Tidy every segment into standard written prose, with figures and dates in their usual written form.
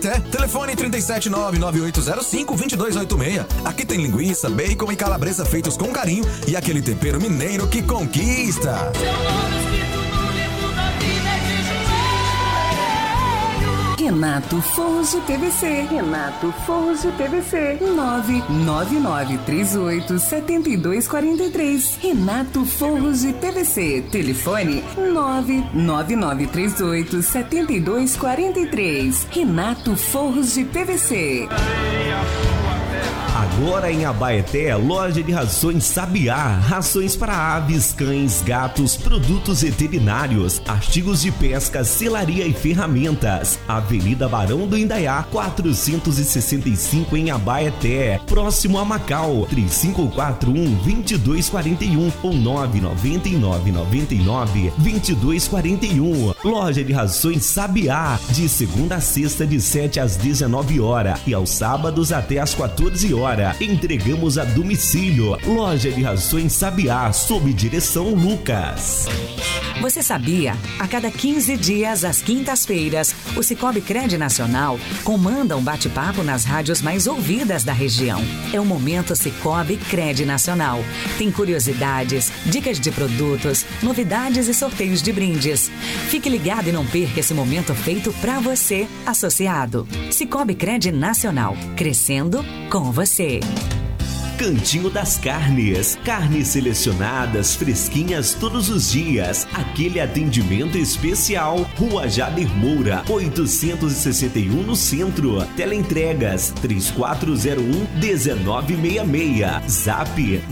Telefone 37998052286. Aqui tem linguiça, bacon e calabresa feitos com carinho e aquele tempero mineiro que conquista. Renato Forros de PVC. Renato Forros de PVC. 999387243. Renato Forros de PVC. Telefone 999387243. Renato Forros de PVC. Agora em Abaeté, loja de rações Sabiá, rações para aves, cães, gatos, produtos veterinários, artigos de pesca, selaria e ferramentas. Avenida Barão do Indaiá, 465 em Abaeté, próximo a Macau, 3541-2241 ou 99999-2241. Loja de rações Sabiá, de segunda a sexta de 7 às 19 horas e aos sábados até às 14 horas. Entregamos a domicílio. Loja de rações Sabiá, sob direção Lucas. Você sabia? A cada 15 dias, às quintas-feiras, o Sicoob Cred Nacional comanda um bate-papo nas rádios mais ouvidas da região. É o Momento Sicoob Cred Nacional. Tem curiosidades, dicas de produtos, novidades e sorteios de brindes. Fique ligado e não perca esse momento feito pra você, associado. Sicoob Cred Nacional. Crescendo com você. Cantinho das Carnes. Carnes selecionadas, fresquinhas todos os dias. Aquele atendimento especial. Rua Jader Moura, 861 no centro. Teleentregas 3401-1966. Zap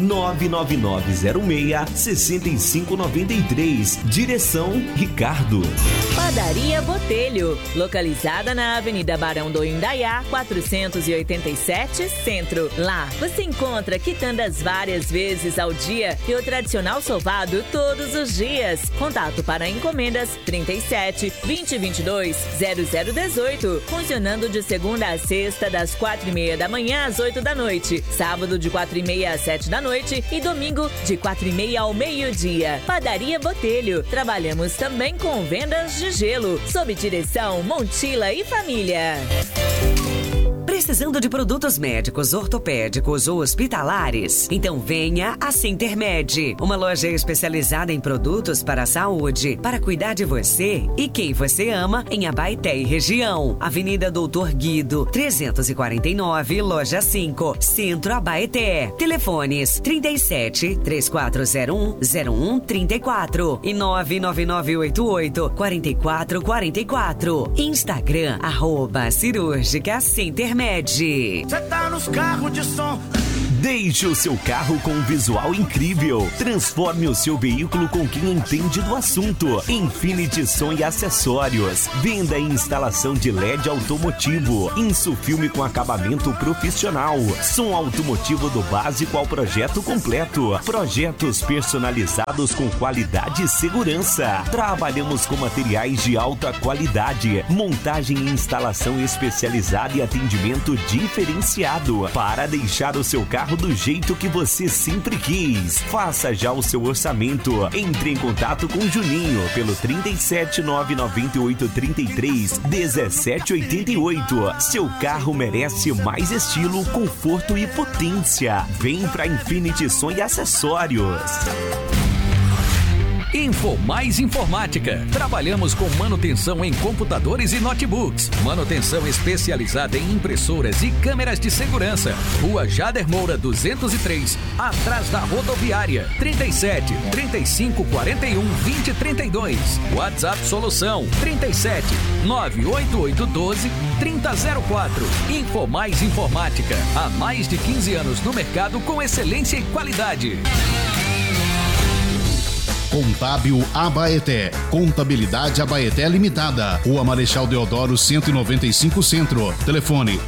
99906-6593. Direção Ricardo. Padaria Botelho, localizada na Avenida Barão do Indaiá, 487, Centro. Lá você encontra quitandas várias vezes ao dia e o tradicional sovado todos os dias. Contato para encomendas 37 2022 0018. Funcionando de segunda a sexta, das 4:30 da manhã às 8 da noite. Sábado de 4:30 às 7 da noite e domingo de 4:30 ao meio-dia. Padaria Botelho. Trabalhamos também com vendas de gelo, sob direção Montila e Família. Precisando de produtos médicos, ortopédicos ou hospitalares? Então venha a Centermed, uma loja especializada em produtos para a saúde, para cuidar de você e quem você ama em Abaeté e região. Avenida Doutor Guido, 349, loja 5, Centro Abaeté. Telefones 37 3401 0134 e 99988 4444. Instagram, @cirúrgica Centermed. Cê tá nos carros de som. Deixe o seu carro com um visual incrível. Transforme o seu veículo com quem entende do assunto. Infinity Som e Acessórios. Venda e instalação de LED automotivo. Insufilme com acabamento profissional. Som automotivo do básico ao projeto completo. Projetos personalizados com qualidade e segurança. Trabalhamos com materiais de alta qualidade. Montagem e instalação especializada e atendimento diferenciado. Para deixar o seu carro do jeito que você sempre quis. Faça já o seu orçamento. Entre em contato com o Juninho pelo 37998331788. Seu carro merece mais estilo, conforto e potência. Vem pra Infinity Som e Acessórios. InfoMais Informática. Trabalhamos com manutenção em computadores e notebooks. Manutenção especializada em impressoras e câmeras de segurança. Rua Jader Moura 203, atrás da rodoviária. 37 35 41 20 32. WhatsApp Solução 37 98812 3004. InfoMais Informática. Há mais de 15 anos no mercado com excelência e qualidade. Contábil Abaeté. Contabilidade Abaeté Limitada. Rua Marechal Deodoro 195 Centro. Telefone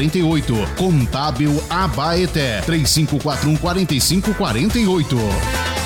3541-4548. Contábil Abaeté 3541-4548.